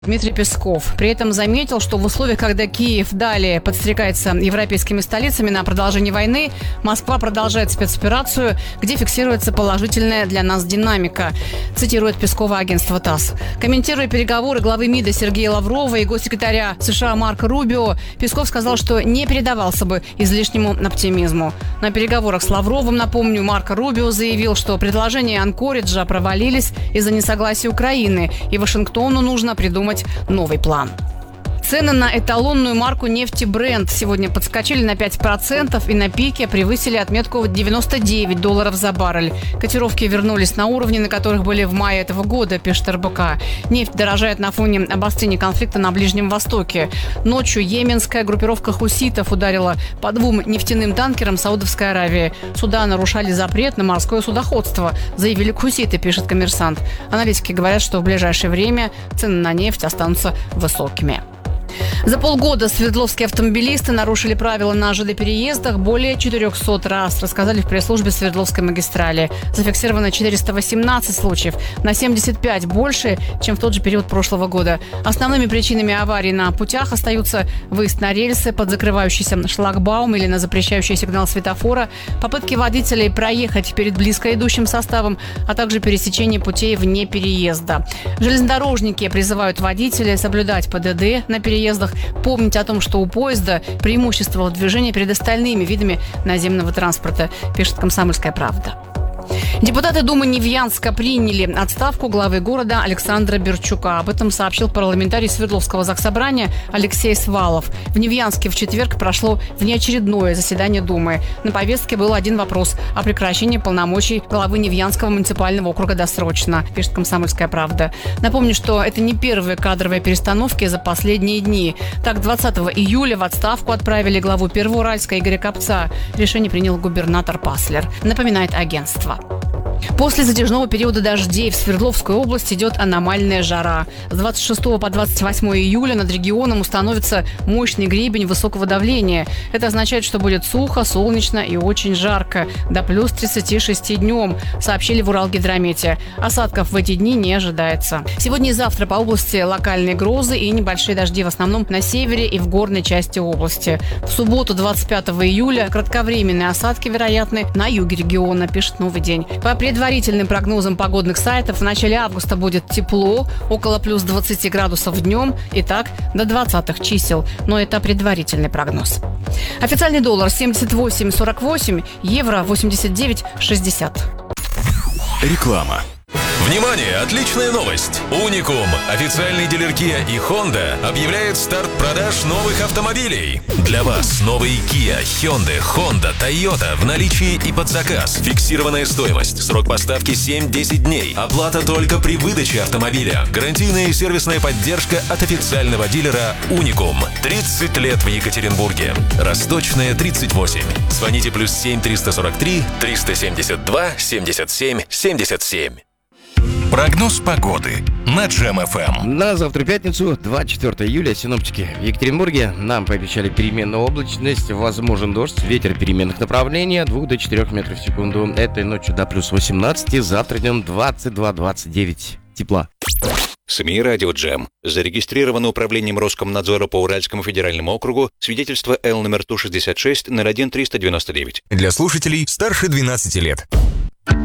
Дмитрий Песков. При этом заметил, что в условиях, когда Киев далее подстрекается европейскими столицами на продолжение войны, Москва продолжает спецоперацию, где фиксируется положительная для нас динамика, цитирует Пескова агентство ТАСС. Комментируя переговоры главы МИДа Сергея Лаврова и госсекретаря США Марко Рубио, Песков сказал, что не передавался бы излишнему оптимизму. На переговорах с Лавровым, напомню, Марко Рубио заявил, что предложения Анкориджа провалились из-за несогласия Украины, и Вашингтону нужно придумать новый план. Цены на эталонную марку нефти Brent сегодня подскочили на 5% и на пике превысили отметку $99 за баррель. Котировки вернулись на уровни, на которых были в мае этого года, пишет РБК. Нефть дорожает на фоне обострения конфликта на Ближнем Востоке. Ночью йеменская группировка хуситов ударила по 2 нефтяным танкерам Саудовской Аравии. Суда нарушали запрет на морское судоходство, заявили хуситы, пишет «Коммерсант». Аналитики говорят, что в ближайшее время цены на нефть останутся высокими. За полгода свердловские автомобилисты нарушили правила на ЖД-переездах более 400 раз, рассказали в пресс-службе Свердловской магистрали. Зафиксировано 418 случаев, на 75 больше, чем в тот же период прошлого года. Основными причинами аварий на путях остаются выезд на рельсы, под закрывающийся шлагбаум или на запрещающий сигнал светофора, попытки водителей проехать перед близко идущим составом, а также пересечение путей вне переезда. Железнодорожники призывают водителей соблюдать ПДД на переездах, помнить о том, что у поезда преимущество в движении перед остальными видами наземного транспорта, пишет «Комсомольская правда». Депутаты Думы Невьянска приняли отставку главы города Александра Берчука. Об этом сообщил парламентарий Свердловского заксобрания Алексей Свалов. В Невьянске в четверг прошло внеочередное заседание Думы. На повестке был один вопрос о прекращении полномочий главы Невьянского муниципального округа досрочно, пишет «Комсомольская правда». Напомню, что это не первые кадровые перестановки за последние дни. Так, 20 июля в отставку отправили главу Первоуральска Игоря Копца. Решение принял губернатор Паслер, напоминает агентство. После затяжного периода дождей в Свердловской области идет аномальная жара. С 26 по 28 июля над регионом установится мощный гребень высокого давления. Это означает, что будет сухо, солнечно и очень жарко. До плюс 36 днем, сообщили в Уралгидромете. Осадков в эти дни не ожидается. Сегодня и завтра по области локальные грозы и небольшие дожди в основном на севере и в горной части области. В субботу, 25 июля, кратковременные осадки вероятны на юге региона, пишет «Новый день». По предварительным прогнозам погодных сайтов, в начале августа будет тепло, около плюс 20 градусов днем и так до 20-х чисел. Но это предварительный прогноз. Официальный доллар 78,48, евро 89,60. Реклама. Внимание! Отличная новость! Уникум, официальный дилер Kia и Honda, объявляет старт продаж новых автомобилей. Для вас новые Kia, Hyundai, Honda, Toyota в наличии и под заказ. Фиксированная стоимость, срок поставки 7-10 дней. Оплата только при выдаче автомобиля. Гарантийная и сервисная поддержка от официального дилера Уникум. 30 лет в Екатеринбурге. Росточная, 38. Звоните +7 343 372 77 77. Прогноз погоды на Джем ФМ. На завтра, пятницу, 24 июля, синоптики в Екатеринбурге нам пообещали переменную облачность, возможен дождь, ветер переменных направлений от 2 до 4 метров в секунду. Этой ночью до плюс 18, завтра днем 22-29 тепла. СМИ «Радио Джем». Зарегистрировано управлением Роскомнадзора по Уральскому федеральному округу свидетельство Л номер Ту-66 01-399. Для слушателей старше 12 лет.